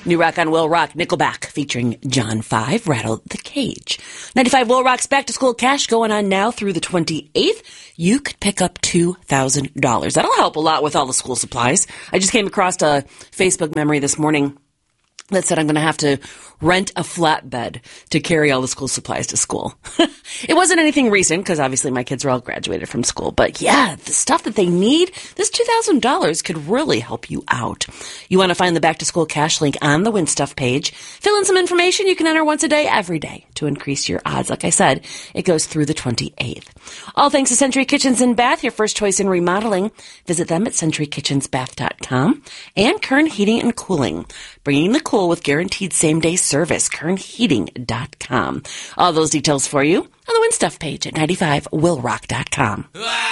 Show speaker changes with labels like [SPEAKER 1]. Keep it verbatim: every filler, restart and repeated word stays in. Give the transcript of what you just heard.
[SPEAKER 1] New Rock on Will Rock, Nickelback, featuring John five, Rattle the Cage. ninety-five Will Rock's Back to School Cash going on now through the twenty-eighth. You could pick up two thousand dollars. That'll help a lot with all the school supplies. I just came across a Facebook memory this morning that said I'm going to have to rent a flatbed to carry all the school supplies to school. It wasn't anything recent because obviously my kids are all graduated from school. But yeah, the stuff that they need, this two thousand dollars could really help you out. You want to find the Back to School Cash link on the Win Stuff page. Fill in some information. You can enter once a day, every day, to increase your odds. Like I said, it goes through the twenty-eighth. All thanks to Century Kitchens and Bath, your first choice in remodeling. Visit them at century kitchens bath dot com. And Kern Heating and Cooling, bringing the cool with guaranteed same-day service, kern heating dot com. All those details for you on the Win Stuff page at ninety-five will rock dot com.